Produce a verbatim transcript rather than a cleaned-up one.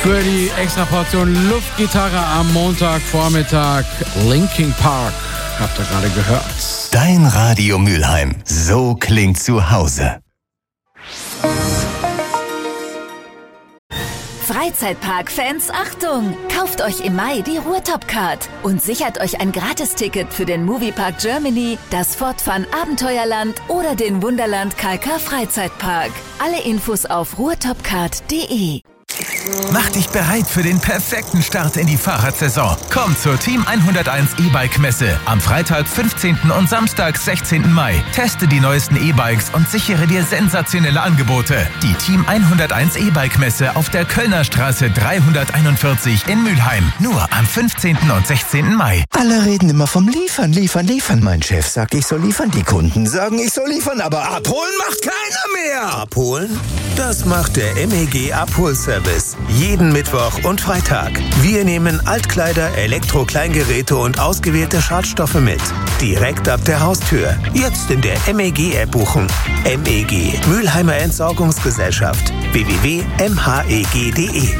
Für die extra Portion Luftgitarre am Montagvormittag Linkin Park. Habt ihr gerade gehört? Dein Radio Mülheim. So klingt zu Hause. Freizeitpark-Fans, Achtung! Kauft euch im Mai die Ruhrtop-Card und sichert euch ein Gratisticket für den Moviepark Germany, das Fortfun Abenteuerland oder den Wunderland K K Freizeitpark. Alle Infos auf ruhrtopcard punkt de. Mach dich bereit für den perfekten Start in die Fahrradsaison. Komm zur Team hunderteins E-Bike-Messe am Freitag, fünfzehnten und Samstag, sechzehnten Mai. Teste die neuesten E-Bikes und sichere dir sensationelle Angebote. Die Team hunderteins E-Bike-Messe auf der Kölner Straße dreihunderteinundvierzig in Mülheim. Nur am fünfzehnten und sechzehnten Mai. Alle reden immer vom Liefern, Liefern, Liefern. Mein Chef sagt, ich soll liefern. Die Kunden sagen, ich soll liefern. Aber abholen macht keiner mehr. Abholen? Das macht der M E G Abholservice. Jeden Mittwoch und Freitag. Wir nehmen Altkleider, Elektro-Kleingeräte und ausgewählte Schadstoffe mit. Direkt ab der Haustür. Jetzt in der M E G-App buchen. M E G, Mülheimer Entsorgungsgesellschaft. w w w punkt m h e g punkt de